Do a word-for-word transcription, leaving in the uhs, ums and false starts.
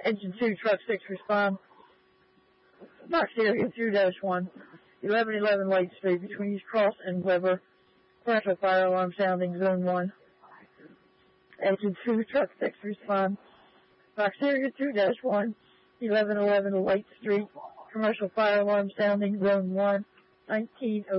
Engine two, Truck six, respond. Box area two dash one, eleven eleven Light Street, between East Cross and Weber. Commercial fire alarm sounding, zone one. Engine two, Truck six, respond. Box area two dash one, eleven eleven Light Street, commercial fire alarm sounding, zone one, nineteen oh